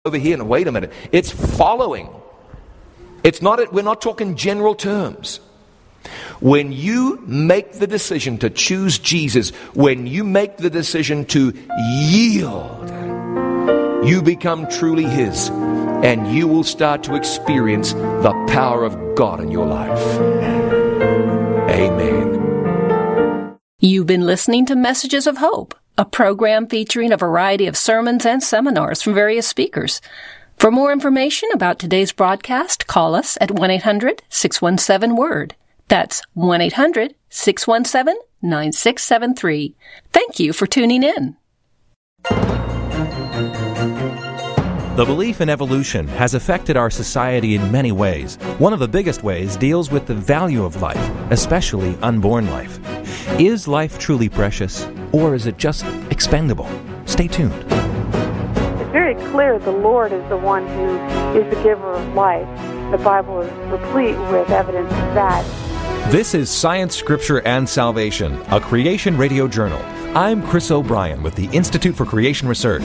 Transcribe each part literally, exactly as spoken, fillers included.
over here. And wait a minute. It's following. It's not, we're not talking general terms. When you make the decision to choose Jesus, when you make the decision to yield, you become truly His, and you will start to experience the power of God in your life. Amen. You've been listening to Messages of Hope, a program featuring a variety of sermons and seminars from various speakers. For more information about today's broadcast, call us at one eight hundred six one seven word. That's one eight hundred six one seven nine six seven three. Thank you for tuning in. The belief in evolution has affected our society in many ways. One of the biggest ways deals with the value of life, especially unborn life. Is life truly precious, or is it just expendable? Stay tuned. It's very clear the Lord is the one who is the giver of life. The Bible is replete with evidence of that. This is Science, Scripture, and Salvation, a Creation Radio Journal. I'm Chris O'Brien with the Institute for Creation Research.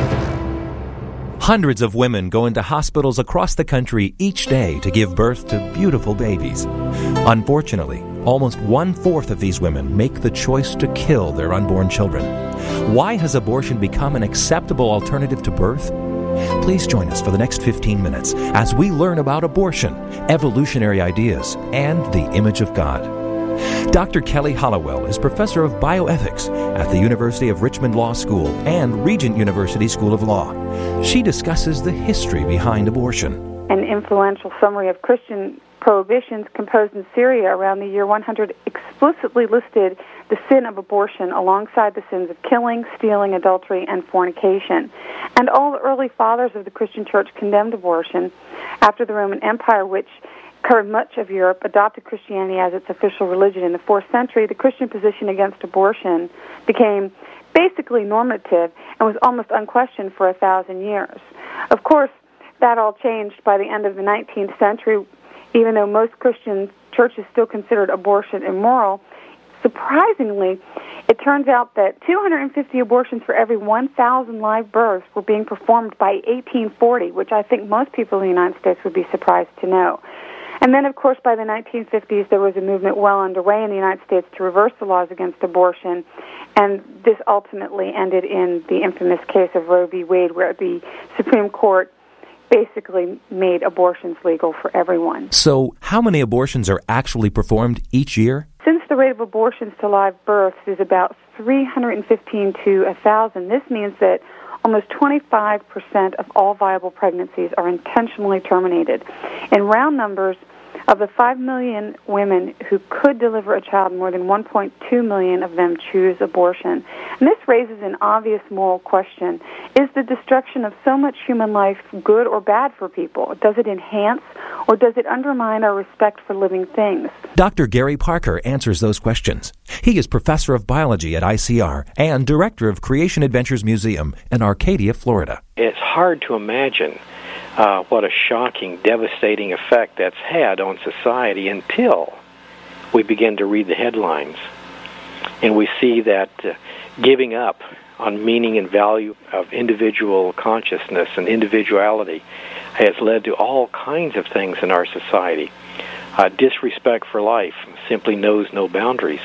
Hundreds of women go into hospitals across the country each day to give birth to beautiful babies. Unfortunately, almost one-fourth of these women make the choice to kill their unborn children. Why has abortion become an acceptable alternative to birth? Please join us for the next fifteen minutes as we learn about abortion, evolutionary ideas, and the image of God. Doctor Kelly Hollowell is professor of bioethics at the University of Richmond Law School and Regent University School of Law. She discusses the history behind abortion. An influential summary of Christian prohibitions composed in Syria around the year one hundred explicitly listed the sin of abortion alongside the sins of killing, stealing, adultery, and fornication. And all the early fathers of the Christian church condemned abortion. After the Roman Empire, which covered much of Europe, adopted Christianity as its official religion in the fourth century, the Christian position against abortion became basically normative and was almost unquestioned for a thousand years. Of course, that all changed by the end of the nineteenth century. Even though most Christian churches still considered abortion immoral, surprisingly, it turns out that two hundred fifty abortions for every one thousand live births were being performed by eighteen forty, which I think most people in the United States would be surprised to know. And then, of course, by the nineteen fifties, there was a movement well underway in the United States to reverse the laws against abortion, and this ultimately ended in the infamous case of Roe v. Wade, where the Supreme Court basically made abortions legal for everyone. So how many abortions are actually performed each year? Since the rate of abortions to live births is about three hundred fifteen to one thousand, this means that almost twenty-five percent of all viable pregnancies are intentionally terminated. In round numbers, of the five million women who could deliver a child, more than one point two million of them choose abortion. And this raises an obvious moral question. Is the destruction of so much human life good or bad for people? Does it enhance or does it undermine our respect for living things? Doctor Gary Parker answers those questions. He is professor of biology at I C R and director of Creation Adventures Museum in Arcadia, Florida. It's hard to imagine Uh, what a shocking, devastating effect that's had on society until we begin to read the headlines. And we see that uh, giving up on meaning and value of individual consciousness and individuality has led to all kinds of things in our society. Uh, disrespect for life simply knows no boundaries.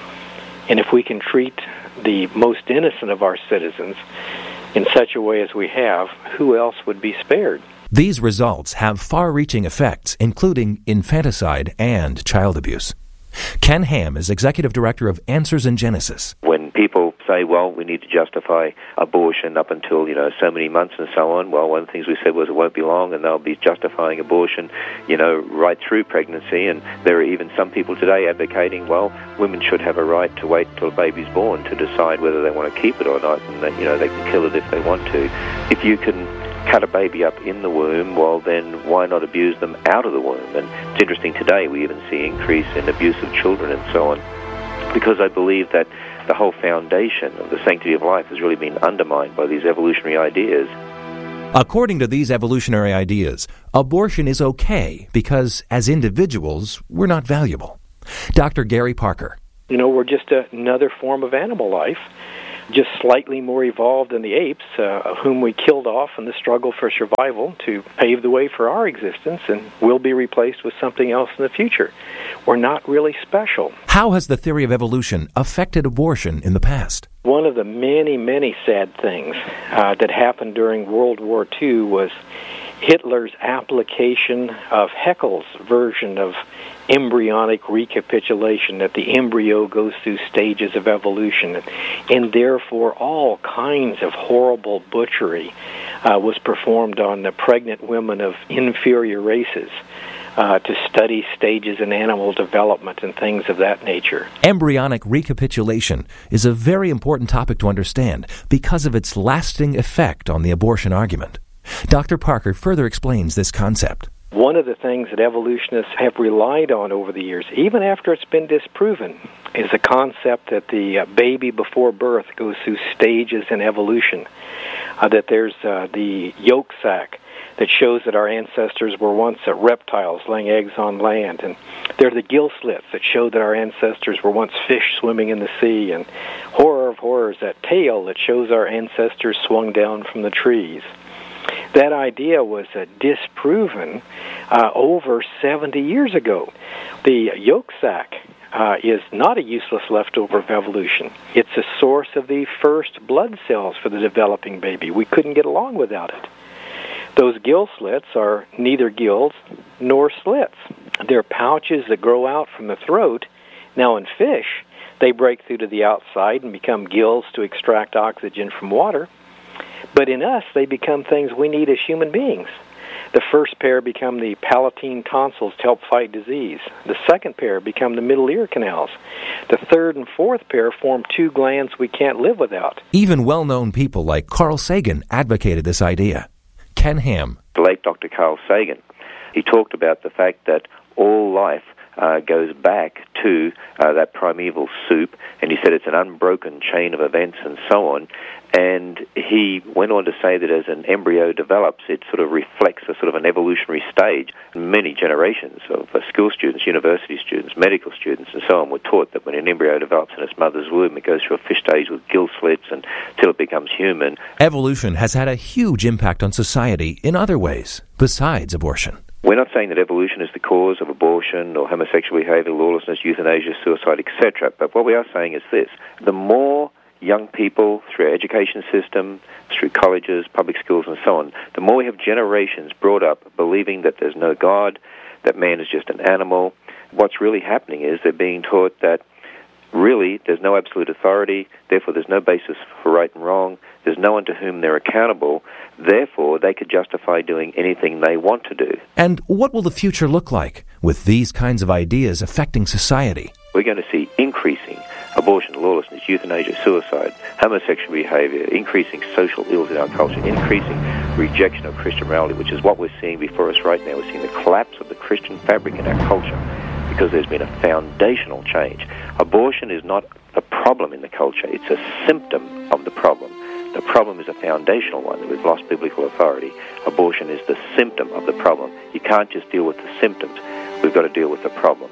And if we can treat the most innocent of our citizens in such a way as we have, who else would be spared? These results have far-reaching effects, including infanticide and child abuse. Ken Ham is executive director of Answers in Genesis. When people say, well, we need to justify abortion up until, you know, so many months and so on, well, one of the things we said was it won't be long and they'll be justifying abortion, you know, right through pregnancy. And there are even some people today advocating, well, women should have a right to wait till a baby's born to decide whether they want to keep it or not, and that, you know, they can kill it if they want to. If you can cut a baby up in the womb, well, then why not abuse them out of the womb? And it's interesting today we even see increase in abuse of children and so on, because I believe that the whole foundation of the sanctity of life has really been undermined by these evolutionary ideas. According to these evolutionary ideas, abortion is okay because as individuals, we're not valuable. Doctor Gary Parker. You know, we're just a, another form of animal life. just slightly more evolved than the apes, uh, whom we killed off in the struggle for survival to pave the way for our existence, and we'll be replaced with something else in the future. We're not really special. How has the theory of evolution affected abortion in the past? One of the many, many sad things uh, that happened during World War Two was Hitler's application of Haeckel's version of embryonic recapitulation, that the embryo goes through stages of evolution, and therefore all kinds of horrible butchery uh, was performed on the pregnant women of inferior races uh, to study stages in animal development and things of that nature. Embryonic recapitulation is a very important topic to understand because of its lasting effect on the abortion argument. Doctor Parker further explains this concept. One of the things that evolutionists have relied on over the years, even after it's been disproven, is the concept that the uh, baby before birth goes through stages in evolution, uh, that there's uh, the yolk sac that shows that our ancestors were once uh, reptiles laying eggs on land, and there are the gill slits that show that our ancestors were once fish swimming in the sea, and horror of horrors, that tail that shows our ancestors swung down from the trees. That idea was uh, disproven uh, over seventy years ago. The yolk sac uh, is not a useless leftover of evolution. It's a source of the first blood cells for the developing baby. We couldn't get along without it. Those gill slits are neither gills nor slits. They're pouches that grow out from the throat. Now in fish, they break through to the outside and become gills to extract oxygen from water. But in us, they become things we need as human beings. The first pair become the palatine tonsils to help fight disease. The second pair become the middle ear canals. The third and fourth pair form two glands we can't live without. Even well-known people like Carl Sagan advocated this idea. Ken Ham. The late Doctor Carl Sagan, he talked about the fact that all life uh, goes back to uh, that primeval soup, and he said it's an unbroken chain of events and so on. And he went on to say that as an embryo develops, it sort of reflects a sort of an evolutionary stage. Many generations of uh, school students, university students, medical students, and so on were taught that when an embryo develops in its mother's womb, it goes through a fish stage with gill slits until it becomes human. Evolution has had a huge impact on society in other ways, besides abortion. We're not saying that evolution is the cause of abortion or homosexual behavior, lawlessness, euthanasia, suicide, et cetera. But what we are saying is this: the more young people, through our education system, through colleges, public schools, and so on, the more we have generations brought up believing that there's no God, that man is just an animal, what's really happening is they're being taught that really there's no absolute authority, therefore there's no basis for right and wrong, there's no one to whom they're accountable, therefore they could justify doing anything they want to do. And what will the future look like with these kinds of ideas affecting society? We're going to see increasing abortion, lawlessness, euthanasia, suicide, homosexual behavior, increasing social ills in our culture, increasing rejection of Christian morality, which is what we're seeing before us right now. We're seeing the collapse of the Christian fabric in our culture because there's been a foundational change. Abortion is not a problem in the culture. It's a symptom of the problem. The problem is a foundational one, that we've lost biblical authority. Abortion is the symptom of the problem. You can't just deal with the symptoms. We've got to deal with the problem.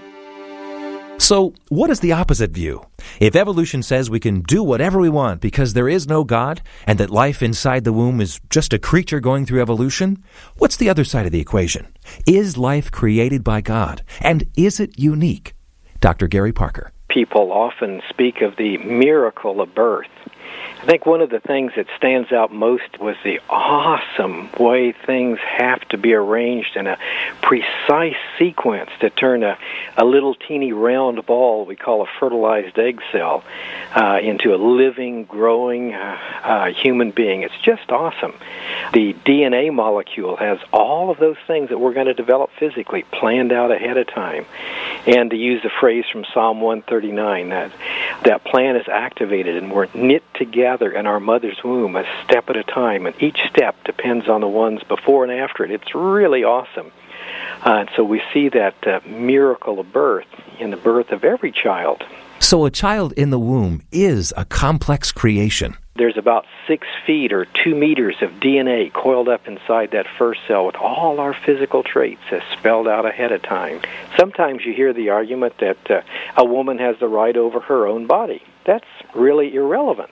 So, what is the opposite view? If evolution says we can do whatever we want because there is no God, and that life inside the womb is just a creature going through evolution, what's the other side of the equation? Is life created by God, and is it unique? Doctor Gary Parker. People often speak of the miracle of birth. I think one of the things that stands out most was the awesome way things have to be arranged in a precise sequence to turn a, a little teeny round ball we call a fertilized egg cell uh, into a living, growing uh, uh, human being. It's just awesome. The D N A molecule has all of those things that we're going to develop physically planned out ahead of time. And to use the phrase from Psalm one thirty-nine, that that plan is activated and we're knit together in our mother's womb, a step at a time, and each step depends on the ones before and after it. It's really awesome. Uh, and so we see that uh, miracle of birth in the birth of every child. So a child in the womb is a complex creation. There's about six feet or two meters of D N A coiled up inside that first cell with all our physical traits as spelled out ahead of time. Sometimes you hear the argument that uh, a woman has the right over her own body. That's really irrelevant.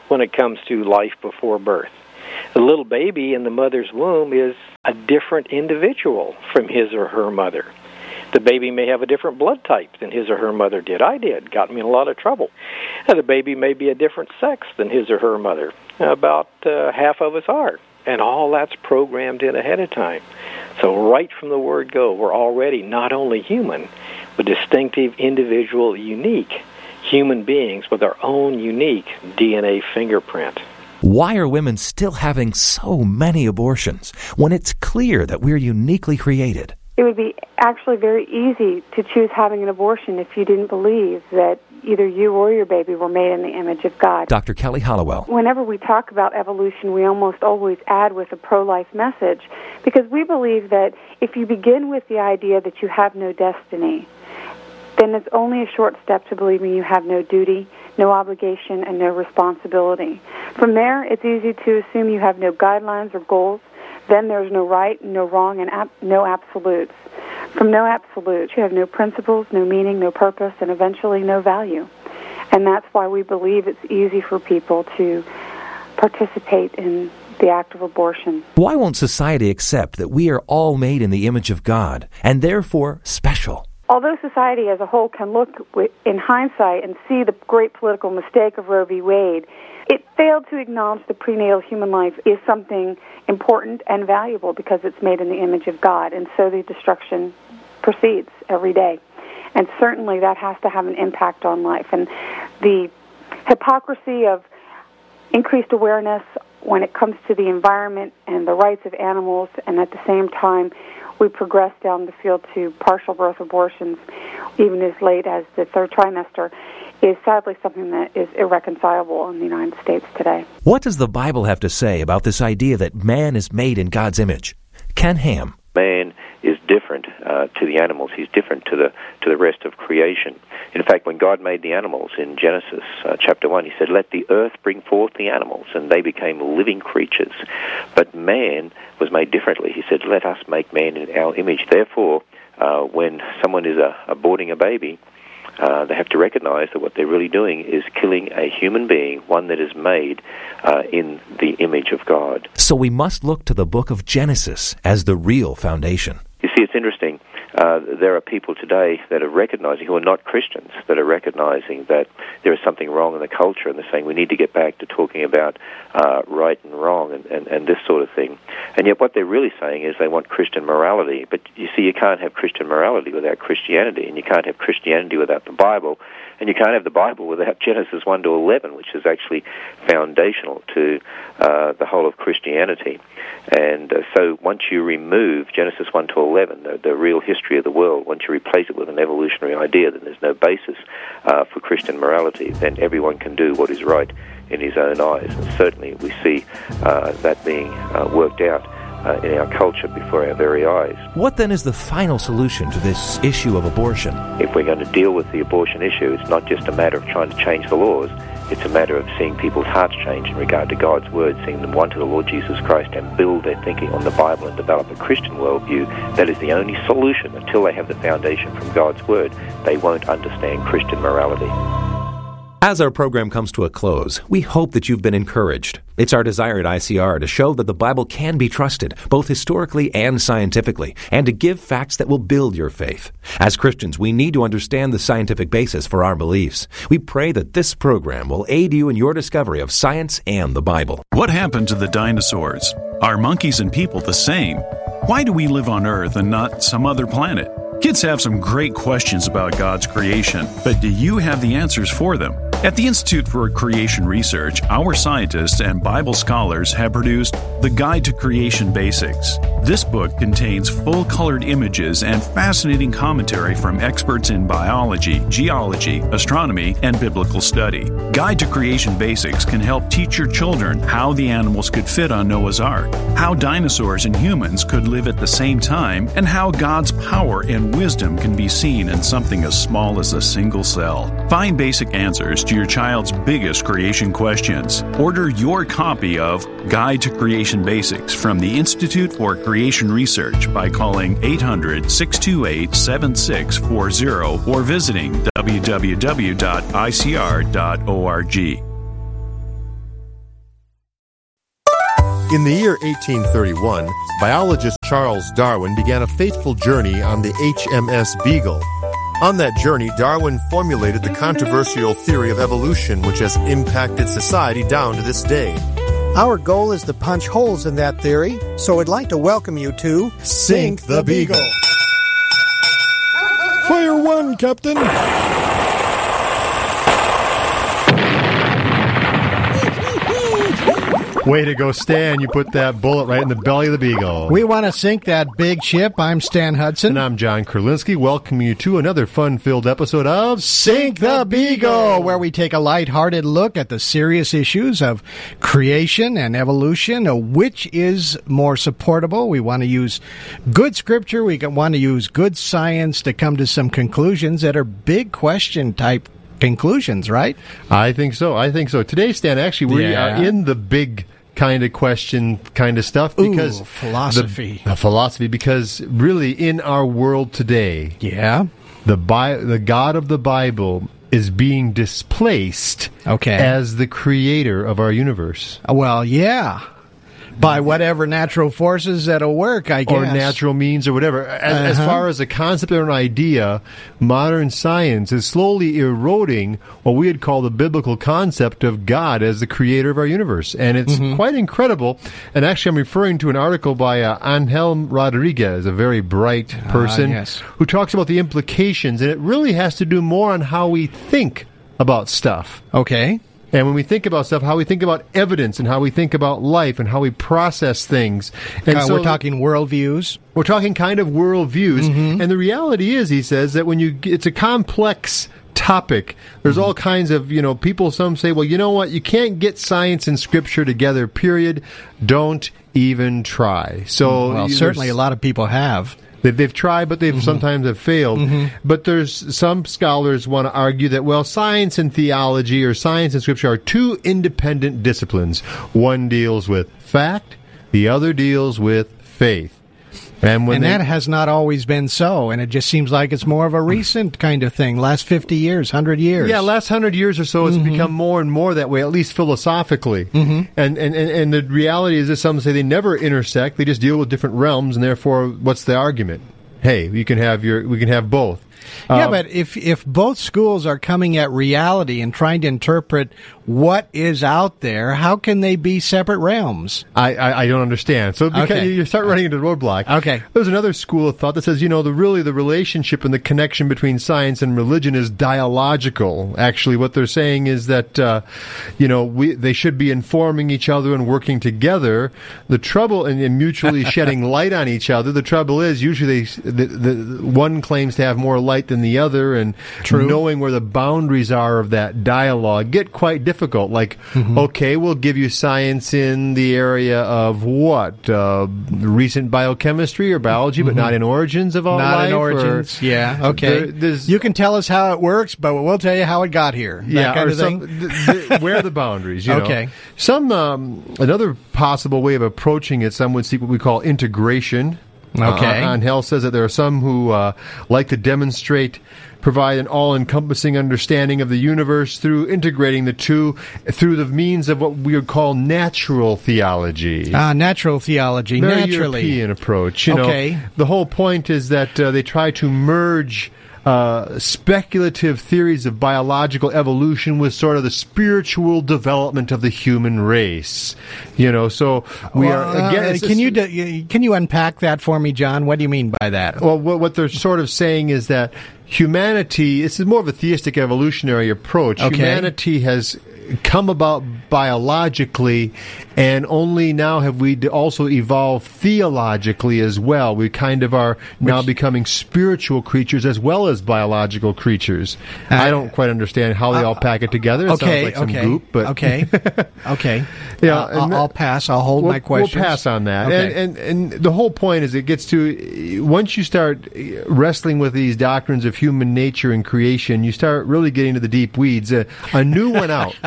when it comes to life before birth. The little baby in the mother's womb is a different individual from his or her mother. The baby may have a different blood type than his or her mother did. I did. Got me in a lot of trouble. And the baby may be a different sex than his or her mother. About uh, half of us are. And all that's programmed in ahead of time. So right from the word go, we're already not only human, but distinctive, individual, unique human beings with our own unique D N A fingerprint. Why are women still having so many abortions when it's clear that we're uniquely created? It would be actually very easy to choose having an abortion if you didn't believe that either you or your baby were made in the image of God. Doctor Kelly Hollowell. Whenever we talk about evolution, we almost always add with a pro-life message, because we believe that if you begin with the idea that you have no destiny, then it's only a short step to believing you have no duty, no obligation, and no responsibility. From there, it's easy to assume you have no guidelines or goals. Then there's no right, no wrong, and ab- no absolutes. From no absolutes, you have no principles, no meaning, no purpose, and eventually no value. And that's why we believe it's easy for people to participate in the act of abortion. Why won't society accept that we are all made in the image of God, and therefore special? Although society as a whole can look in hindsight and see the great political mistake of Roe v. Wade, it failed to acknowledge the prenatal human life is something important and valuable because it's made in the image of God, and so the destruction proceeds every day. And certainly that has to have an impact on life. And the hypocrisy of increased awareness when it comes to the environment and the rights of animals, and at the same time we progress down the field to partial birth abortions, even as late as the third trimester, is sadly something that is irreconcilable in the United States today. What does the Bible have to say about this idea that man is made in God's image? Ken Ham. Man is different uh, to the animals. He's different to the to the rest of creation. In fact, when God made the animals in Genesis uh, chapter one, he said, "Let the earth bring forth the animals," and they became living creatures. But man was made differently. He said, "Let us make man in our image." Therefore, uh, when someone is uh, aborting a baby, Uh, they have to recognize that what they're really doing is killing a human being, one that is made uh, in the image of God. So we must look to the book of Genesis as the real foundation. You see, it's interesting. Uh, there are people today that are recognizing, who are not Christians, that are recognizing that there is something wrong in the culture, and they're saying we need to get back to talking about uh, right and wrong and, and, and this sort of thing. And yet what they're really saying is they want Christian morality. But you see, you can't have Christian morality without Christianity, and you can't have Christianity without the Bible, and you can't have the Bible without Genesis one to eleven, which is actually foundational to uh, the whole of Christianity. And uh, so once you remove Genesis one to eleven, the, the real history of the world, once you replace it with an evolutionary idea, then there's no basis uh, for Christian morality. Then everyone can do what is right in his own eyes. And certainly we see uh, that being uh, worked out uh, in our culture before our very eyes. What then is the final solution to this issue of abortion? If we're going to deal with the abortion issue, it's not just a matter of trying to change the laws. It's a matter of seeing people's hearts change in regard to God's Word, seeing them want to the Lord Jesus Christ and build their thinking on the Bible and develop a Christian worldview. That is the only solution. Until they have the foundation from God's Word, they won't understand Christian morality. As our program comes to a close, we hope that you've been encouraged. It's our desire at I C R to show that the Bible can be trusted, both historically and scientifically, and to give facts that will build your faith. As Christians, we need to understand the scientific basis for our beliefs. We pray that this program will aid you in your discovery of science and the Bible. What happened to the dinosaurs? Are monkeys and people the same? Why do we live on Earth and not some other planet? Kids have some great questions about God's creation, but do you have the answers for them? At the Institute for Creation Research, our scientists and Bible scholars have produced The Guide to Creation Basics. This book contains full-colored images and fascinating commentary from experts in biology, geology, astronomy, and biblical study. Guide to Creation Basics can help teach your children how the animals could fit on Noah's Ark, how dinosaurs and humans could live at the same time, and how God's power and wisdom can be seen in something as small as a single cell. Find basic answers to your child's biggest creation questions. Order your copy of Guide to Creation Basics from the Institute for Creation Research by calling eight hundred, six two eight, seven six four zero or visiting w w w dot i c r dot org. In the year eighteen thirty-one, biologist Charles Darwin began a fateful journey on the H M S Beagle. On that journey, Darwin formulated the controversial theory of evolution, which has impacted society down to this day. Our goal is to punch holes in that theory, so I'd like to welcome you to Sink the Beagle. Fire one, Captain! Way to go, Stan. You put that bullet right in the belly of the Beagle. We want to sink that big ship. I'm Stan Hudson. And I'm John Kurlinski, welcoming you to another fun-filled episode of Sink the Beagle, where we take a lighthearted look at the serious issues of creation and evolution. Which is more supportable? We want to use good scripture. We want to use good science to come to some conclusions that are big question type conclusions, right? I think so. I think so. Today, Stan, actually, we Yeah. are in the big kind of question kind of stuff because Ooh, philosophy. The, the philosophy, because really in our world today, Yeah. the Bi- the God of the Bible is being displaced Okay. as the creator of our universe. Well, yeah. By whatever natural forces that'll work, I guess. Or natural means or whatever. As, as Uh-huh. far as a concept or an idea, modern science is slowly eroding what we would call the biblical concept of God as the creator of our universe. And it's Mm-hmm. quite incredible. And actually, I'm referring to an article by uh, Angel Rodriguez, a very bright person, yes. who talks about the implications. And it really has to do more on how we think about stuff. Okay. And when we think about stuff, how we think about evidence and how we think about life and how we process things. And Uh, so we're talking worldviews. we're talking kind of worldviews. Mm-hmm. And the reality is, he says, that when you, it's a complex topic. There's all kinds of, you know, people, some say, well, you know what? You can't get science and scripture together, period. Don't even try. So Well, you- certainly a there's- lot of people have. They've, they've tried, but they've Mm-hmm. sometimes have failed. But there's some scholars want to argue that, well, science and theology or science and scripture are two independent disciplines. One deals with fact, the other deals with faith. And when And they, that has not always been so, and it just seems like it's more of a recent kind of thing, last fifty years, one hundred years. yeah, last hundred years or so, it's Mm-hmm. become more and more that way, at least philosophically. And, and, and, and the reality is that some say they never intersect; they just deal with different realms, and therefore, what's the argument? Hey, you can have your, we can have both. Yeah, Uh, but if if both schools are coming at reality and trying to interpret what is out there, how can they be separate realms? I, I, I don't understand. So because Okay. you start running into the roadblock. Okay. There's another school of thought that says, you know, the really the relationship and the connection between science and religion is dialogical. Actually, what they're saying is that, uh, you know, we they should be informing each other and working together. The trouble and, and mutually shedding light on each other. The trouble is usually they, the, the one claims to have more light than the other, and True. knowing where the boundaries are of that dialogue get quite difficult. Like, Mm-hmm. okay, we'll give you science in the area of what? Uh, recent biochemistry or biology, but not in origins of all Mm-hmm. Not life? in or- origins. Yeah, okay. There- there's- you can tell us how it works, but we'll tell you how it got here. That yeah, kind or of some, thing. th- th- where are the boundaries? You Okay. know? Some um, another possible way of approaching it. Some would see what we call integration. Okay. Uh, Angel says that there are some who uh, like to demonstrate, provide an all-encompassing understanding of the universe through integrating the two through the means of what we would call natural theology. Ah, natural theology, Very naturally. European approach. You Okay. know, the whole point is that uh, they try to merge uh, speculative theories of biological evolution with sort of the spiritual development of the human race. You know, so we Well, are again. uh, it's can just- you do, can you unpack that for me, John? What do you mean by that? Well, what, what they're sort of saying is that humanity. This is more of a theistic evolutionary approach. Okay. Humanity has come about biologically, and only now have we d- also evolved theologically as well. We kind of are now becoming spiritual creatures as well as biological creatures. I don't quite understand how they all pack it together. It okay, sounds like some okay, goop, but okay, okay. Yeah, Uh, and I'll, that- I'll pass. I'll hold we'll, my questions. We'll pass on that. Okay. And, and and the whole point is it gets to, once you start wrestling with these doctrines of human nature and creation, you start really getting to the deep weeds. Uh, a new one out.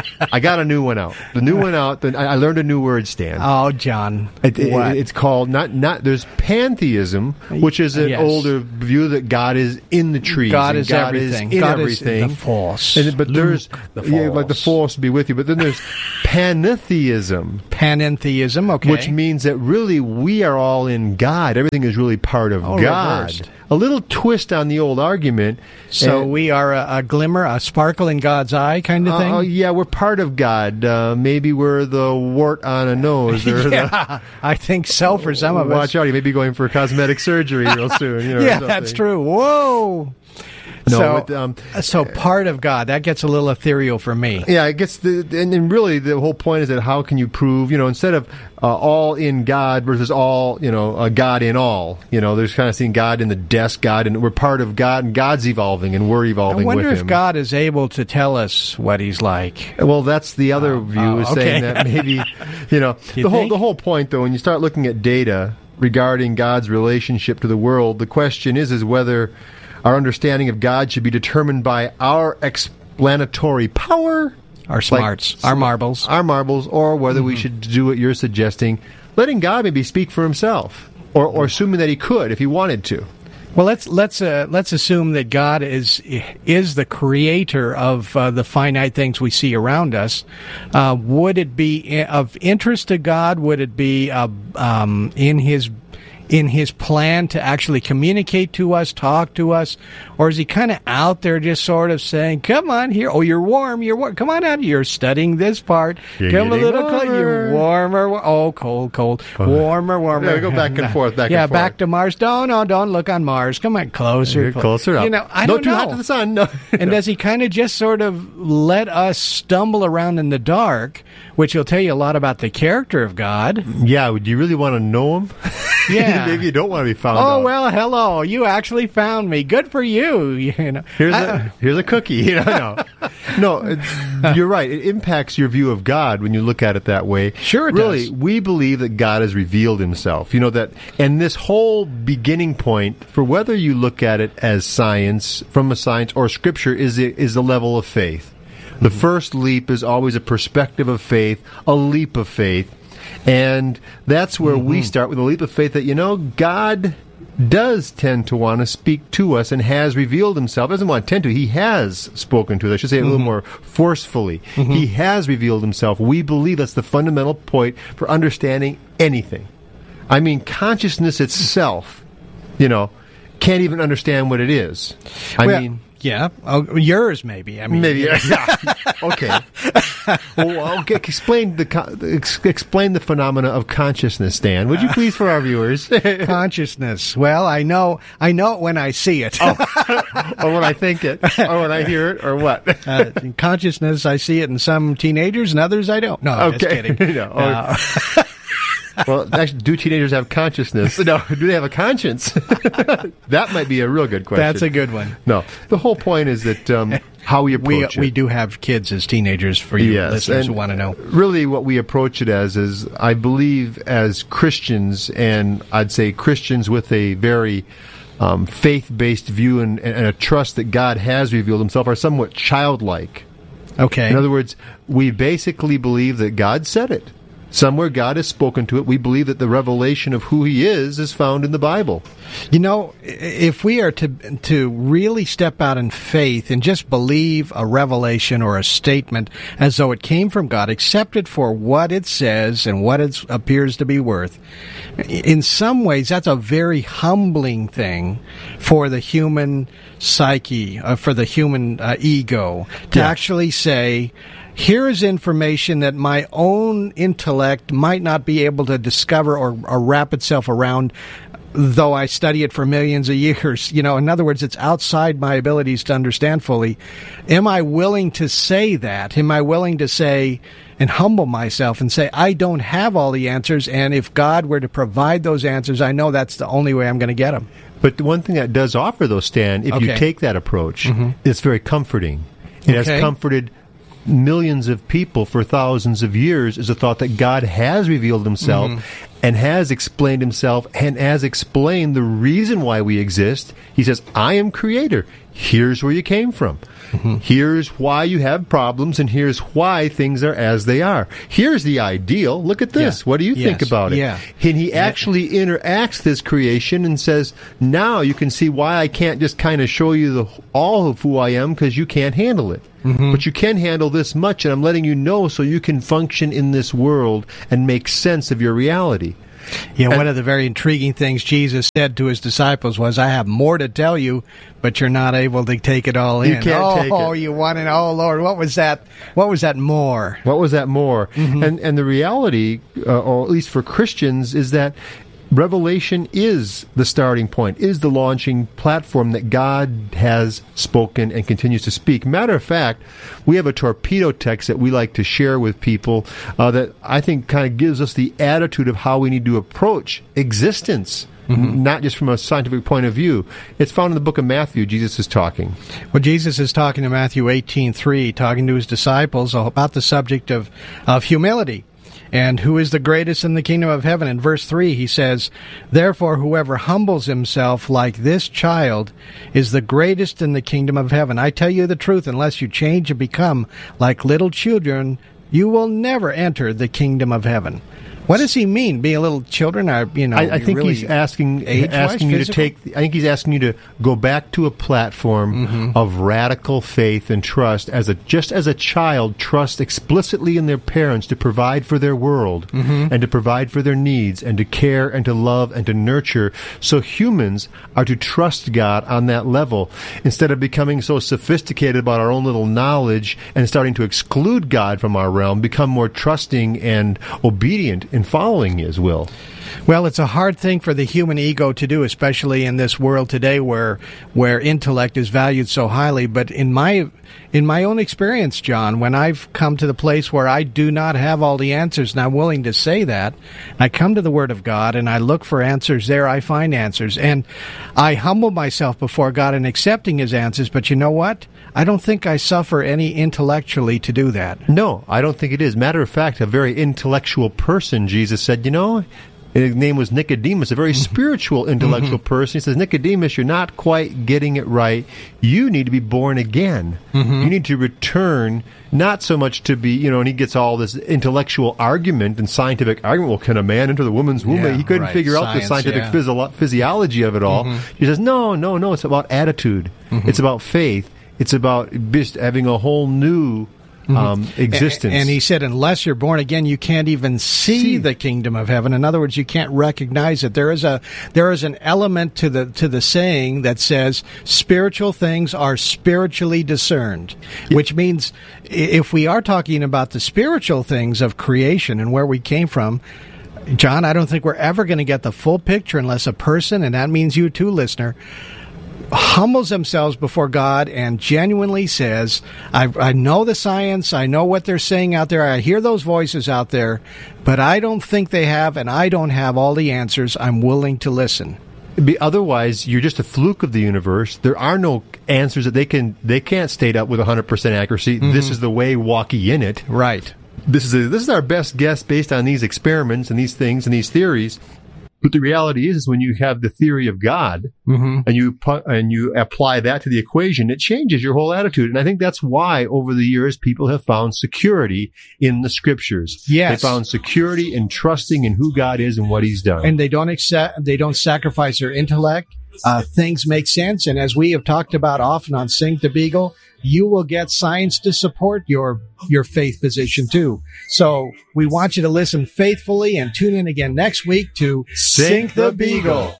I got a new one out. The new one out. The, I learned a new word, Stan. Oh, John. It, it, it's called not not. There's pantheism, which is an yes. older view that God is in the trees. God and is God everything. Is in God everything. is the force. And, but Luke, there's the yeah, like the force. force be with you. But then there's panentheism. Panentheism. Okay. Which means that really we are all in God. Everything is really part of Oh, God. reversed. A little twist on the old argument. So and, we are a, a glimmer, a sparkle in God's eye kind of thing? Oh, uh, yeah, we're part of God. Uh, maybe we're the wart on a nose. Or yeah, the, I think so for some of watch us. out, you may be going for cosmetic surgery real soon. You know, yeah, or that's something. true. Whoa. No, so, with, um, so part of God, that gets a little ethereal for me. Yeah, it gets the, and, and really the whole point is that how can you prove, you know, instead of uh, all in God versus all, you know, uh, God in all, you know, there's kind of seeing God in the desk, God, and we're part of God, and God's evolving, and we're evolving I wonder with if him. God is able to tell us what he's like. Well, that's the other Oh, view oh, is okay. saying that maybe, you know, You the whole think? the whole point though, when you start looking at data regarding God's relationship to the world, the question is is whether our understanding of God should be determined by our explanatory power, Our smarts, like, our marbles. our marbles, or whether mm-hmm. we should do what you're suggesting, letting God maybe speak for himself, or, or assuming that he could if he wanted to. Well, let's let's uh, let's assume that God is is the creator of uh, the finite things we see around us. Uh, would it be of interest to God? Would it be uh, um, in his in his plan to actually communicate to us, talk to us, or is he kind of out there just sort of saying, "Come on here, oh you're warm, you're warm. Come on out, you're studying this part. You're Come a getting little cold, you're warmer, wa- oh cold, cold, warmer, warmer." Yeah, go back and forth, back yeah, and forth. back to Mars. No, no, don't look on Mars. Come on, closer, You're closer up. You know, I no don't too know. hot to the sun. No. And does he kind of just sort of let us stumble around in the dark, which will tell you a lot about the character of God? Yeah, would you really want to know him? Yeah. Maybe you don't want to be found Oh out. well, hello. You actually found me. Good for you. You know. Here's I- a here's a cookie. You know, no, no it, you're right. It impacts your view of God when you look at it that way. Sure it really, does. we believe that God has revealed himself. You know that, and this whole beginning point for whether you look at it as science, from a science or scripture, is the, is the level of faith. The first leap is always a perspective of faith, a leap of faith, and that's where Mm-hmm. we start with a leap of faith that, you know, God does tend to want to speak to us and has revealed himself. Doesn't want to tend to. He has spoken to us. I should say it a little more forcefully. Mm-hmm. He has revealed himself. We believe that's the fundamental point for understanding anything. I mean, consciousness itself, you know, can't even understand what it is. I well, mean... yeah. Oh, yours maybe. I mean, Maybe, yeah. Okay. Well, okay. Explain the co- ex- explain the phenomena of consciousness, Dan. Would you please, for our viewers? consciousness. Well, I know, I know it when I see it. Oh. Or when I think it, or when I hear it, or what? uh, in consciousness, I see it in some teenagers, and others I don't. No, I'm just Okay. kidding. No. Uh, Well, actually, do teenagers have consciousness? No. Do they have a conscience? That might be a real good question. that's a good one. No. The whole point is that um, how we We approach it. we do have kids as teenagers for you Yes, listeners who and want to know. Really, what we approach it as is, I believe, as Christians, and I'd say Christians with a very um, faith-based view and, and a trust that God has revealed himself, are somewhat childlike. Okay. In other words, we basically believe that God said it. Somewhere God has spoken to it. We believe that the revelation of who he is is found in the Bible. You know, i- if we are to to really step out in faith and just believe a revelation or a statement as though it came from God, accept it for what it says and what it appears to be worth, in some ways that's a very humbling thing for the human psyche, uh, for the human uh, ego, to Yeah. actually say, here is information that my own intellect might not be able to discover or, or wrap itself around, though I study it for millions of years. You know, in other words, it's outside my abilities to understand fully. Am I willing to say that? Am I willing to say and humble myself and say, I don't have all the answers, and if God were to provide those answers, I know that's the only way I'm going to get them. But the one thing that does offer, though, Stan, if you Okay. take that approach, it's very comforting. It Okay. has comforted millions of people for thousands of years, is the thought that God has revealed himself and has explained himself and has explained the reason why we exist. He says, I am creator. Here's where you came from. Mm-hmm. Here's why you have problems, and here's why things are as they are. Here's the ideal. Look at this. Yeah. What do you yes. think about it? Yeah. And he actually interacts with his creation and says, now you can see why I can't just kind of show you the all of who I am, because you can't handle it. Mm-hmm. But you can handle this much, and I'm letting you know so you can function in this world and make sense of your reality. Yeah, and one of the very intriguing things Jesus said to his disciples was, I have more to tell you, but you're not able to take it all in. You can't oh, take it. Oh, you want it. Oh, Lord, what was that? What was that more? What was that more? Mm-hmm. And and the reality, uh, or at least for Christians, is that Revelation is the starting point, is the launching platform that God has spoken and continues to speak. Matter of fact, we have a torpedo text that we like to share with people uh, that I think kind of gives us the attitude of how we need to approach existence, mm-hmm. not just from a scientific point of view. It's found in the book of Matthew. Jesus is talking. Well, Jesus is talking in Matthew eighteen three, talking to his disciples about the subject of, of humility. And who is the greatest in the kingdom of heaven? In verse three, he says, therefore, whoever humbles himself like this child is the greatest in the kingdom of heaven. I tell you the truth, unless you change and become like little children, you will never enter the kingdom of heaven. What does he mean? Being little children are, you know, I, I think really he's asking asking you physical? to take. I think he's asking you to go back to a platform mm-hmm. of radical faith and trust, as a just as a child trusts explicitly in their parents to provide for their world mm-hmm. and to provide for their needs and to care and to love and to nurture. So humans are to trust God on that level instead of becoming so sophisticated about our own little knowledge and starting to exclude God from our realm. Become more trusting and obedient in following his will. Well, it's a hard thing for the human ego to do, especially in this world today where where intellect is valued so highly. But in my in my own experience, John, when I've come to the place where I do not have all the answers, and I'm willing to say that, I come to the Word of God and I look for answers there, I find answers. And I humble myself before God in accepting his answers, but you know what? I don't think I suffer any intellectually to do that. No, I don't think it is. Matter of fact, a very intellectual person, Jesus said, you know, his name was Nicodemus, a very spiritual, intellectual mm-hmm. person. He says, Nicodemus, you're not quite getting it right. You need to be born again. Mm-hmm. You need to return, not so much to be, you know, and he gets all this intellectual argument and scientific argument. Well, can a man enter the woman's womb? Yeah, he couldn't right. figure Science, out the scientific yeah. physio- physiology of it all. Mm-hmm. He says, no, no, no, it's about attitude. Mm-hmm. It's about faith. It's about just having a whole new um, existence. And, and he said, unless you're born again, you can't even see, see the kingdom of heaven. In other words, you can't recognize it. There is a there is an element to the to the saying that says spiritual things are spiritually discerned, yeah. which means if we are talking about the spiritual things of creation and where we came from, John, I don't think we're ever going to get the full picture unless a person, and that means you too, listener, humbles themselves before God and genuinely says, I, I know the science, I know what they're saying out there, I hear those voices out there, but I don't think they have, and I don't have all the answers. I'm willing to listen. Be, otherwise, you're just a fluke of the universe. There are no answers that they can they can't state up with one hundred percent accuracy. Mm-hmm. This is the way, walk ye in it. Right. This is a, this is our best guess based on these experiments and these things and these theories. But the reality is, is when you have the theory of God mm-hmm. and you pu- and you apply that to the equation, it changes your whole attitude. And I think that's why, over the years, people have found security in the Scriptures. Yes, they found security in trusting in who God is and what He's done. And they don't accept, they don't sacrifice their intellect. Uh, things make sense. And as we have talked about often on Sink the Beagle, you will get science to support your your faith position too. So we want you to listen faithfully and tune in again next week to Sink the Beagle.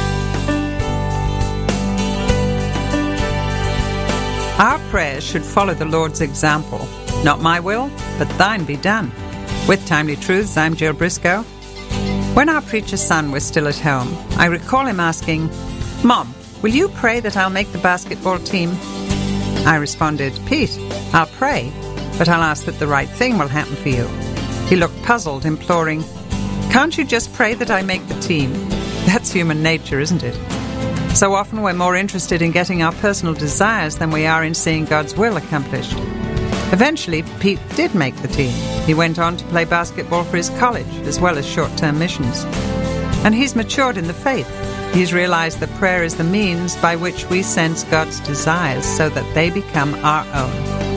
Our prayers should follow the Lord's example. Not my will, but thine be done. With Timely Truths, I'm Jill Briscoe. When our preacher's son was still at home, I recall him asking, Mom, will you pray that I'll make the basketball team? I responded, Pete, I'll pray, but I'll ask that the right thing will happen for you. He looked puzzled, imploring, Can't you just pray that I make the team? That's human nature, isn't it? So often we're more interested in getting our personal desires than we are in seeing God's will accomplished. Eventually, Pete did make the team. He went on to play basketball for his college, as well as short-term missions. And he's matured in the faith. He's realized that prayer is the means by which we sense God's desires so that they become our own.